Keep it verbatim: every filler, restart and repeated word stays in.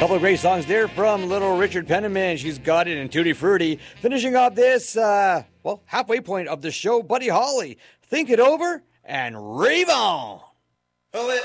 Couple of great songs there from Little Richard Penniman. She's got it in Tutti Frutti. Finishing up this, uh, well, halfway point of the show, Buddy Holly. Think it over and rave on.